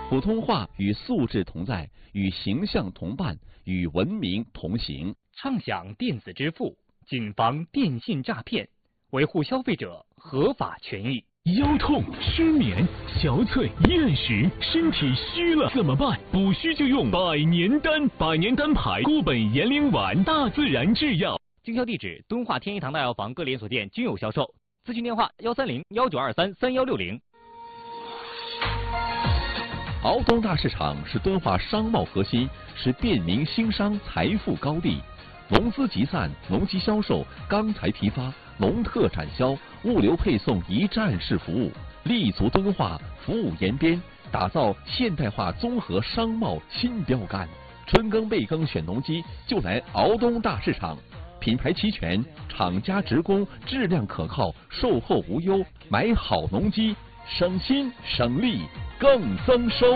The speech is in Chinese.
普通话与素质同在，与形象同伴，与文明同行。 畅想电子支付，谨防电信诈骗，维护消费者合法权益。 腰痛、失眠、憔悴、厌食，身体虚了怎么办？补虚就用百年丹，百年丹牌固本延龄丸，大自然制药。 经销地址：敦化天一堂大药房各连锁店均有销售。咨询电话：130-1923-3160。 敖东大市场是敦化商贸核心，是便民兴商财富高地。农资集散、农机销售、钢材批发、农特展销、物流配送一站式服务，立足敦化，服务延边，打造现代化综合商贸新标杆。春耕备耕选农机，就来敖东大市场。品牌齐全，厂家直供，质量可靠，售后无忧，买好农机，省心省力更增收。